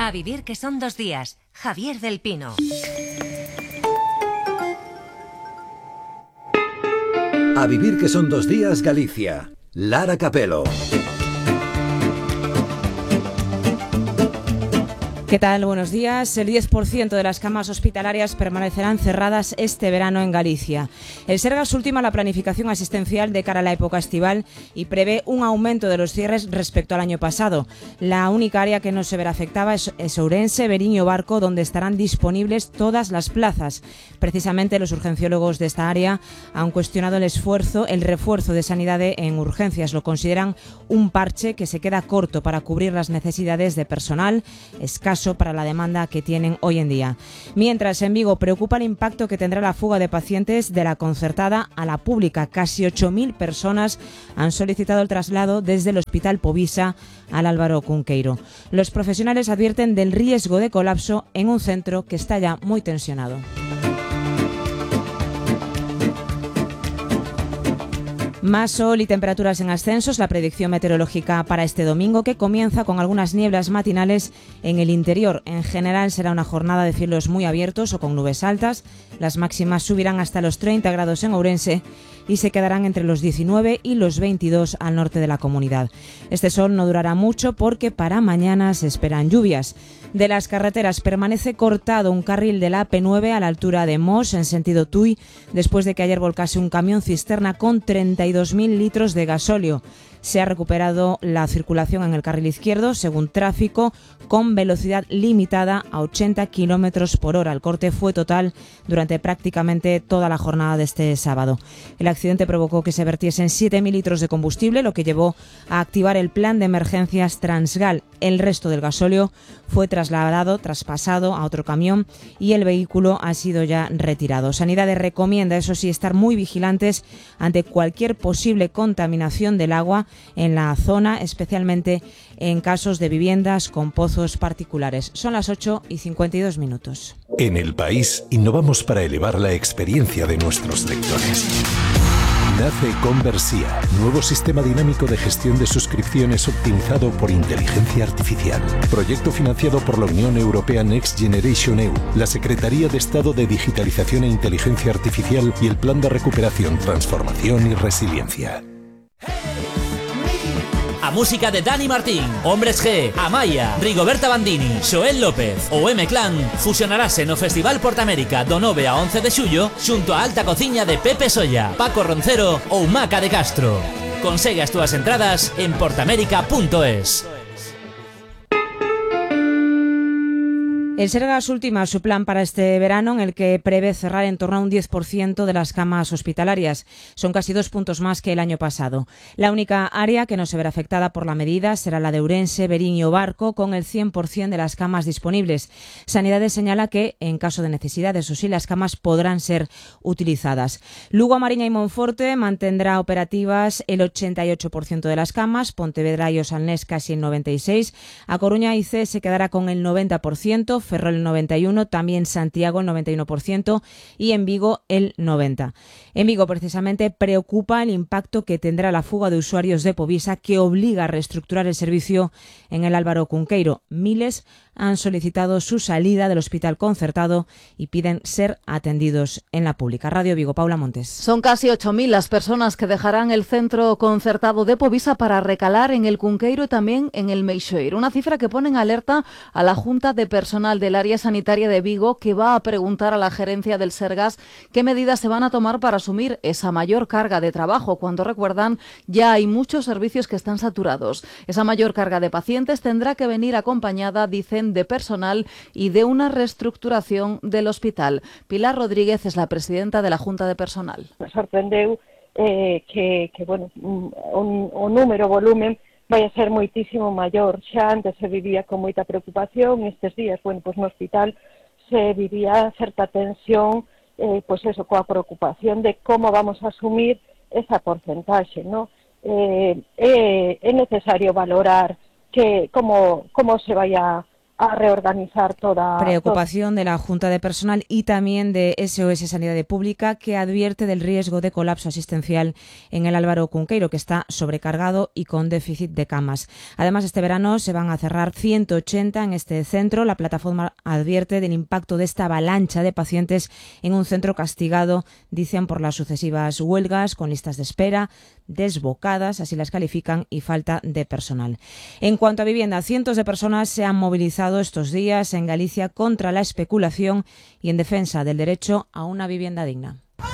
A vivir que son 2 días. Javier del Pino. A vivir que son 2 días, Galicia. Lara Capelo. ¿Qué tal? Buenos días. El 10% de las camas hospitalarias permanecerán cerradas este verano en Galicia. El Sergas ultima la planificación asistencial de cara a la época estival y prevé un aumento de los cierres respecto al año pasado. La única área que no se verá afectada es Ourense, Verín y Barco, donde estarán disponibles todas las plazas. Precisamente los urgenciólogos de esta área han cuestionado el refuerzo de sanidad en urgencias. Lo consideran un parche que se queda corto para cubrir las necesidades de personal, escaso para la demanda que tienen hoy en día. Mientras, en Vigo preocupa el impacto que tendrá la fuga de pacientes de la concertada a la pública. Casi 8.000 personas han solicitado el traslado desde el Hospital Povisa al Álvaro Cunqueiro. Los profesionales advierten del riesgo de colapso en un centro que está ya muy tensionado. Más sol y temperaturas en ascensos, la predicción meteorológica para este domingo, que comienza con algunas nieblas matinales en el interior. En general será una jornada de cielos muy abiertos o con nubes altas. Las máximas subirán hasta los 30 grados en Ourense y se quedarán entre los 19 y los 22 al norte de la comunidad. Este sol no durará mucho porque para mañana se esperan lluvias. De las carreteras, permanece cortado un carril de la AP9 a la altura de Mos, en sentido Tui, después de que ayer volcase un camión cisterna con 32.000 litros de gasóleo. Se ha recuperado la circulación en el carril izquierdo, según tráfico, con velocidad limitada a 80 kilómetros por hora. El corte fue total durante prácticamente toda la jornada de este sábado. El accidente provocó que se vertiesen 7.000 litros de combustible, lo que llevó a activar el plan de emergencias Transgal. El resto del gasóleo fue traspasado a otro camión y el vehículo ha sido ya retirado. Sanidad recomienda, eso sí, estar muy vigilantes ante cualquier posible contaminación del agua en la zona, especialmente en casos de viviendas con pozos particulares. Son las 8:52. En El País innovamos para elevar la experiencia de nuestros lectores. Nace Conversia, nuevo sistema dinámico de gestión de suscripciones optimizado por inteligencia artificial. Proyecto financiado por la Unión Europea Next Generation EU, la Secretaría de Estado de Digitalización e Inteligencia Artificial y el Plan de Recuperación, Transformación y Resiliencia. A música de Dani Martín, Hombres G, Amaya, Rigoberta Bandini, Xoel López ou M-Clan fusionarase no Festival Portamérica do 9 a 11 de xullo xunto a alta cociña de Pepe Solla, Paco Roncero ou Maca de Castro. Consegue as túas entradas en portamérica.es. El Sergas ultima su plan para este verano, en el que prevé cerrar en torno a un 10% de las camas hospitalarias. Son casi 2 puntos más que el año pasado. La única área que no se verá afectada por la medida será la de Ourense, Verín y Barco, con el 100% de las camas disponibles. Sanidades señala que, en caso de necesidad, eso sí, las camas podrán ser utilizadas. Lugo, A Mariña y Monforte mantendrá operativas el 88% de las camas, Pontevedra y Osalnés casi el 96%, A Coruña y C se quedará con el 90%, Ferrol el 91%, también Santiago el 91% y en Vigo el 90%. En Vigo, precisamente, preocupa el impacto que tendrá la fuga de usuarios de Povisa, que obliga a reestructurar el servicio en el Álvaro Cunqueiro. Miles han solicitado su salida del hospital concertado y piden ser atendidos en la pública. Radio Vigo, Paula Montes. Son casi 8.000 las personas que dejarán el centro concertado de Povisa para recalar en el Cunqueiro y también en el Meixoeiro. Una cifra que pone en alerta a la Junta de Personal del Área Sanitaria de Vigo, que va a preguntar a la gerencia del Sergas qué medidas se van a tomar para asumir esa mayor carga de trabajo, cuando, recuerdan, ya hay muchos servicios que están saturados. Esa mayor carga de pacientes tendrá que venir acompañada, dicen, de personal y de una reestructuración del hospital. Pilar Rodríguez es la presidenta de la Junta de Personal. Me sorprendeu que bueno, o número, o volumen vai a ser moitísimo maior. Xa antes se vivía con moita preocupación, estes días, bueno, pues no hospital se vivía certa tensión, pues eso, coa preocupación de como vamos a asumir esa porcentaxe, ¿no? É necesario valorar que como se vai a reorganizar toda... Preocupación de la Junta de Personal y también de SOS Sanidad Pública, que advierte del riesgo de colapso asistencial en el Álvaro Cunqueiro, que está sobrecargado y con déficit de camas. Además, este verano se van a cerrar 180 en este centro. La plataforma advierte del impacto de esta avalancha de pacientes en un centro castigado, dicen, por las sucesivas huelgas, con listas de espera desbocadas, así las califican, y falta de personal. En cuanto a vivienda, cientos de personas se han movilizado estos días en Galicia contra la especulación y en defensa del derecho a una vivienda digna.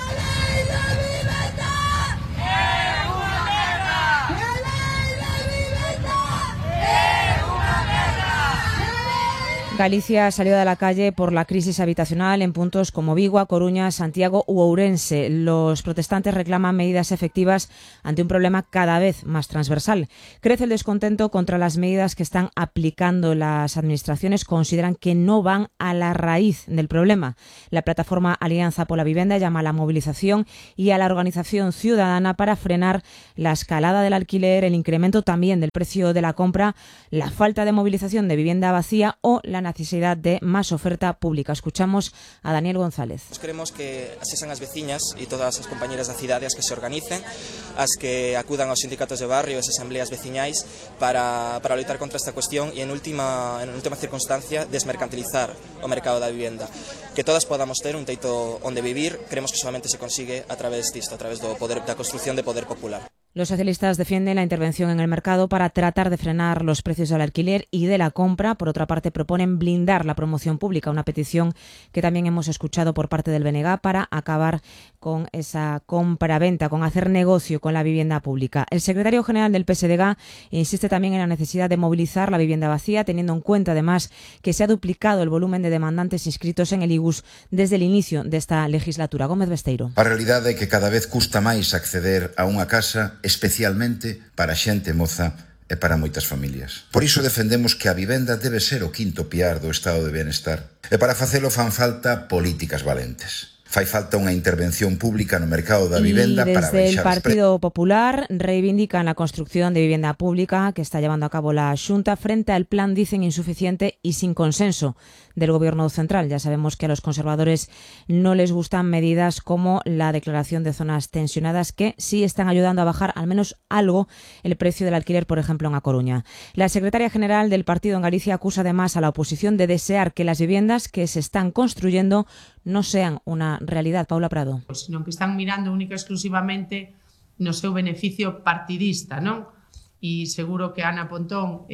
Galicia salió de la calle por la crisis habitacional en puntos como Vigo, A Coruña, Santiago u Ourense. Los protestantes reclaman medidas efectivas ante un problema cada vez más transversal. Crece el descontento contra las medidas que están aplicando las administraciones. Consideran que no van a la raíz del problema. La plataforma Alianza por la Vivienda llama a la movilización y a la organización ciudadana para frenar la escalada del alquiler, el incremento también del precio de la compra, la falta de movilización de vivienda vacía o la necesidad de más oferta pública. Escuchamos a Daniel González. Queremos que sexan as veciñas e todas as compañeras da cidade as que se organicen, as que acudan aos sindicatos de barrio, as asambleas veciñais para loitar contra esta cuestión e en última circunstancia desmercantilizar o mercado da vivenda. Que todas podamos ter un teito onde vivir, creemos que solamente se consigue a través disto, a través do poder, da construción de poder popular. Los socialistas defienden la intervención en el mercado para tratar de frenar los precios del alquiler y de la compra. Por otra parte, proponen blindar la promoción pública, una petición que también hemos escuchado por parte del BNG para acabar con esa compra-venta, con hacer negocio con la vivienda pública. El secretario general del PSDG insiste también en la necesidad de movilizar la vivienda vacía, teniendo en cuenta además que se ha duplicado el volumen de demandantes inscritos en el IGUS desde el inicio de esta legislatura. Gómez Besteiro. A realidade é que cada vez custa máis acceder a unha casa, especialmente para xente moza e para moitas familias. Por iso defendemos que a vivenda debe ser o quinto piar do estado de benestar. E para facelo fan falta políticas valentes. Fai falta unha intervención pública no mercado da vivenda para baixar os precios. Desde el Partido Popular reivindican la construcción de vivienda pública que está llevando a cabo la Xunta frente al plan, dicen, insuficiente y sin consenso del Gobierno central. Ya sabemos que a los conservadores no les gustan medidas como la declaración de zonas tensionadas, que sí están ayudando a bajar al menos algo el precio del alquiler, por ejemplo, en A Coruña. La secretaria general del partido en Galicia acusa además a la oposición de desear que las viviendas que se están construyendo no sean una realidad. Paula Prado. Sino que están mirando única e exclusivamente no seu beneficio partidista, non? E seguro que Ana Pontón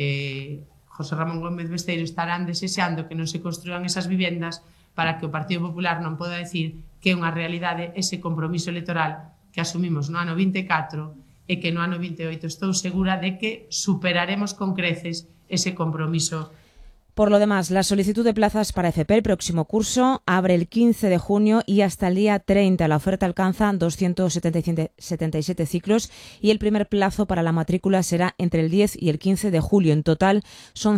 José Ramón Gómez Besteiro estarán desexando que non se construan esas vivendas para que o Partido Popular non poda decir que é unha realidade ese compromiso electoral que asumimos no ano 24 e que no ano 28 estou segura de que superaremos con creces ese compromiso. Por lo demás, la solicitud de plazas para FP el próximo curso abre el 15 de junio y hasta el día 30. La oferta alcanza 277 ciclos y el primer plazo para la matrícula será entre el 10 y el 15 de julio. En total son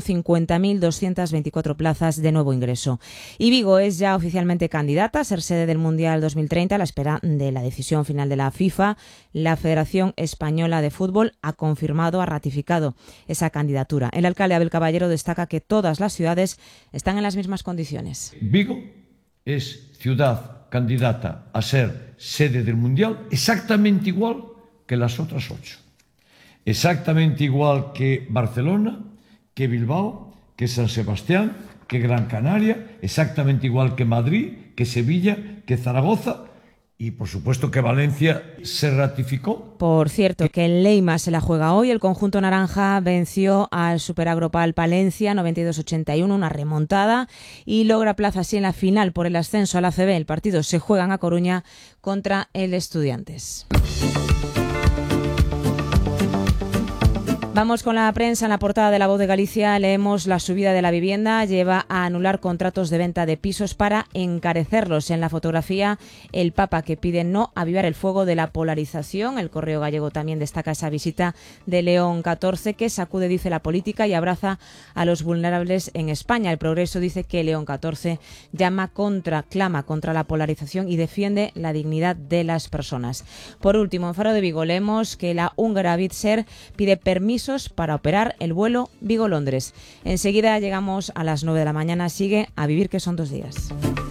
50.224 plazas de nuevo ingreso. Y Vigo es ya oficialmente candidata a ser sede del Mundial 2030 a la espera de la decisión final de la FIFA. La Federación Española de Fútbol ha ratificado esa candidatura. El alcalde Abel Caballero destaca que todas las ciudades están en las mismas condiciones. Vigo es ciudad candidata a ser sede del Mundial exactamente igual que las otras 8. Exactamente igual que Barcelona, que Bilbao, que San Sebastián, que Gran Canaria, exactamente igual que Madrid, que Sevilla, que Zaragoza. Y por supuesto que Valencia se ratificó. Por cierto, que el Leima se la juega hoy. El conjunto naranja venció al Superagropal Palencia 92-81, una remontada, y logra plaza así en la final por el ascenso a la ACB. El partido se juega en A Coruña contra el Estudiantes. Vamos con la prensa. En la portada de La Voz de Galicia leemos: la subida de la vivienda lleva a anular contratos de venta de pisos para encarecerlos. En la fotografía, el Papa, que pide no avivar el fuego de la polarización. El Correo Gallego también destaca esa visita de León XIV, que sacude, dice, la política y abraza a los vulnerables en España. El Progreso dice que León XIV clama contra la polarización y defiende la dignidad de las personas. Por último, en Faro de Vigo leemos que la húngara Bitser pide permiso permisos para operar el vuelo Vigo-Londres. Enseguida llegamos a las 9 de la mañana. Sigue A Vivir que son 2 días.